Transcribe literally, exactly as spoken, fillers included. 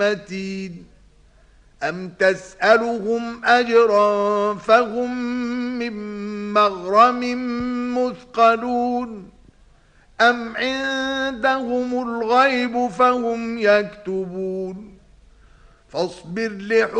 متين أم تسألهم أجرا فهم من مغرم مثقلون أم عندهم الغيب فهم يكتبون فاصبر لحكم